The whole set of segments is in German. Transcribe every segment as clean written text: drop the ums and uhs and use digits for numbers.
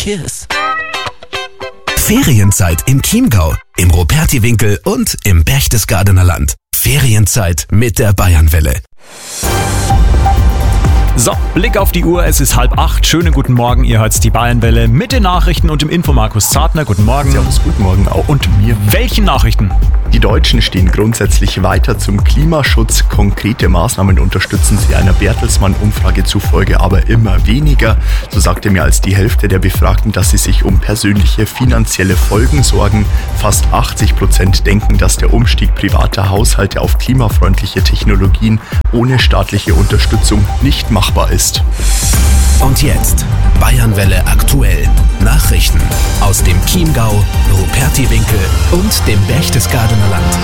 Kiss. Ferienzeit im Chiemgau, im Rupertiwinkel und im Berchtesgadener Land. Ferienzeit mit der Bayernwelle. So, Blick auf die Uhr, es ist 7:30. Schönen guten Morgen, ihr hört die Bayernwelle mit den Nachrichten und dem Info Markus Zartner. Guten Morgen. Servus, guten Morgen auch und mir. Welchen Nachrichten? Die Deutschen stehen grundsätzlich weiter zum Klimaschutz. Konkrete Maßnahmen unterstützen sie einer Bertelsmann-Umfrage zufolge aber immer weniger. So sagte mehr als die Hälfte der Befragten, dass sie sich um persönliche finanzielle Folgen sorgen. Fast 80% denken, dass der Umstieg privater Haushalte auf klimafreundliche Technologien ohne staatliche Unterstützung nicht machbar ist. Und jetzt Bayernwelle aktuell. Nachrichten aus dem Chiemgau, Rupertiwinkel und dem Berchtesgadener Land.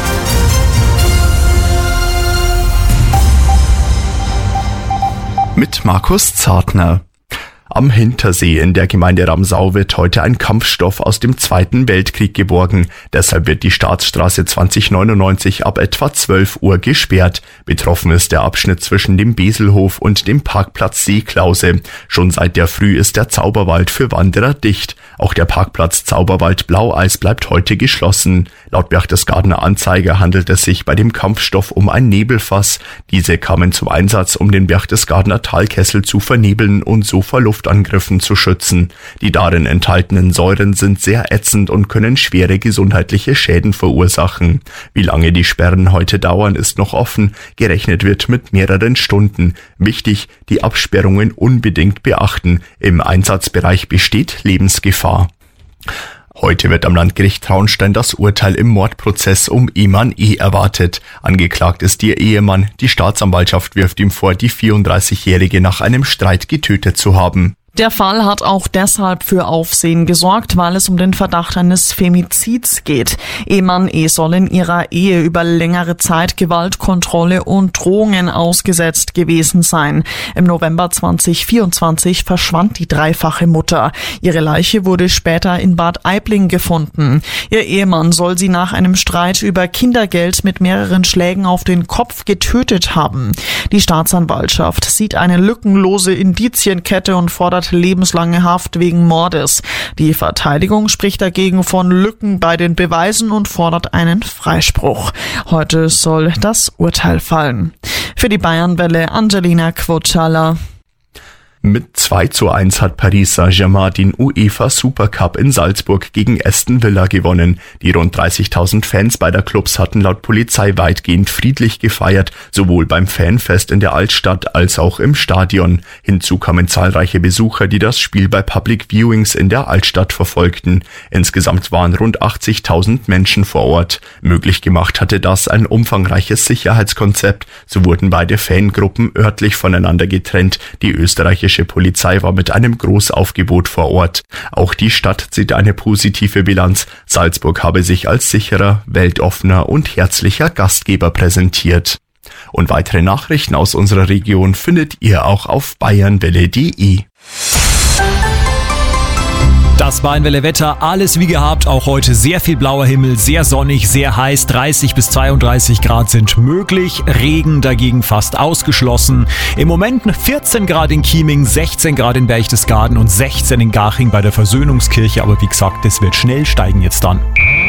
Mit Markus Zartner. Am Hintersee in der Gemeinde Ramsau wird heute ein Kampfstoff aus dem Zweiten Weltkrieg geborgen. Deshalb wird die Staatsstraße 2099 ab etwa 12 Uhr gesperrt. Betroffen ist der Abschnitt zwischen dem Beselhof und dem Parkplatz Seeklause. Schon seit der Früh ist der Zauberwald für Wanderer dicht. Auch der Parkplatz Zauberwald Blaueis bleibt heute geschlossen. Laut Berchtesgadener Anzeiger handelt es sich bei dem Kampfstoff um ein Nebelfass. Diese kamen zum Einsatz, um den Berchtesgadener Talkessel zu vernebeln und so vor Luftangriffen zu schützen. Die darin enthaltenen Säuren sind sehr ätzend und können schwere gesundheitliche Schäden verursachen. Wie lange die Sperren heute dauern, ist noch offen. Gerechnet wird mit mehreren Stunden. Wichtig, die Absperrungen unbedingt beachten. Im Einsatzbereich besteht Lebensgefahr. Heute wird am Landgericht Traunstein das Urteil im Mordprozess um Ehemann E. erwartet. Angeklagt ist ihr Ehemann. Die Staatsanwaltschaft wirft ihm vor, die 34-Jährige nach einem Streit getötet zu haben. Der Fall hat auch deshalb für Aufsehen gesorgt, weil es um den Verdacht eines Femizids geht. Ehemann E. soll in ihrer Ehe über längere Zeit Gewalt, Kontrolle und Drohungen ausgesetzt gewesen sein. Im November 2024 verschwand die dreifache Mutter. Ihre Leiche wurde später in Bad Aibling gefunden. Ihr Ehemann soll sie nach einem Streit über Kindergeld mit mehreren Schlägen auf den Kopf getötet haben. Die Staatsanwaltschaft sieht eine lückenlose Indizienkette und fordert lebenslange Haft wegen Mordes. Die Verteidigung spricht dagegen von Lücken bei den Beweisen und fordert einen Freispruch. Heute soll das Urteil fallen. Für die Bayernwelle Angelina Quotschala. Mit 2:1 hat Paris Saint-Germain den UEFA Supercup in Salzburg gegen Aston Villa gewonnen. Die rund 30.000 Fans beider Clubs hatten laut Polizei weitgehend friedlich gefeiert, sowohl beim Fanfest in der Altstadt als auch im Stadion. Hinzu kamen zahlreiche Besucher, die das Spiel bei Public Viewings in der Altstadt verfolgten. Insgesamt waren rund 80.000 Menschen vor Ort. Möglich gemacht hatte das ein umfangreiches Sicherheitskonzept. So wurden beide Fangruppen örtlich voneinander getrennt. Die österreichische Polizei war mit einem Großaufgebot vor Ort. Auch die Stadt zieht eine positive Bilanz. Salzburg habe sich als sicherer, weltoffener und herzlicher Gastgeber präsentiert. Und weitere Nachrichten aus unserer Region findet ihr auch auf bayernwelle.de. Das Bayernwelle-Wetter, alles wie gehabt, auch heute sehr viel blauer Himmel, sehr sonnig, sehr heiß, 30 bis 32 Grad sind möglich, Regen dagegen fast ausgeschlossen. Im Moment 14 Grad in Chieming, 16 Grad in Berchtesgaden und 16 in Garching bei der Versöhnungskirche, aber wie gesagt, das wird schnell steigen jetzt dann.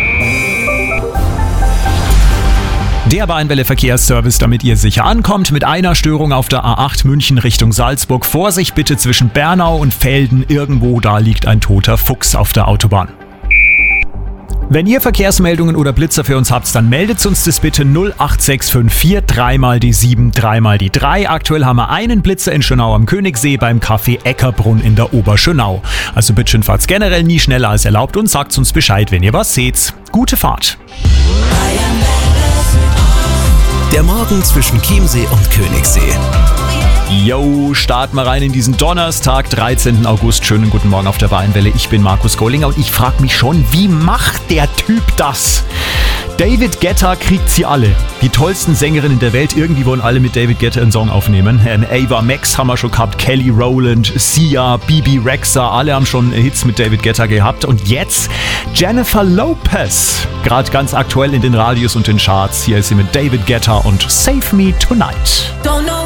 Der Bayernwelle-Verkehrsservice, damit ihr sicher ankommt, mit einer Störung auf der A8 München Richtung Salzburg. Vorsicht bitte zwischen Bernau und Velden, irgendwo da liegt ein toter Fuchs auf der Autobahn. Wenn ihr Verkehrsmeldungen oder Blitzer für uns habt, dann meldet uns das bitte 08654 3 die 7 3 die 3. Aktuell haben wir einen Blitzer in Schönau am Königssee beim Café Eckerbrunn in der Oberschönau. Also bitte fahrt's generell nie schneller als erlaubt und sagt uns Bescheid, wenn ihr was seht. Gute Fahrt. Der Morgen zwischen Chiemsee und Königssee. Yo, starten wir rein in diesen Donnerstag, 13. August. Schönen guten Morgen auf der Bayernwelle. Ich bin Markus Gollinger und ich frage mich schon, wie macht der Typ das? David Guetta kriegt sie alle. Die tollsten Sängerinnen der Welt. Irgendwie wollen alle mit David Guetta einen Song aufnehmen. Ava Max haben wir schon gehabt, Kelly Rowland, Sia, Bibi Rexha. Alle haben schon Hits mit David Guetta gehabt. Und jetzt Jennifer Lopez. Gerade ganz aktuell in den Radios und den Charts. Hier ist sie mit David Guetta und Save Me Tonight.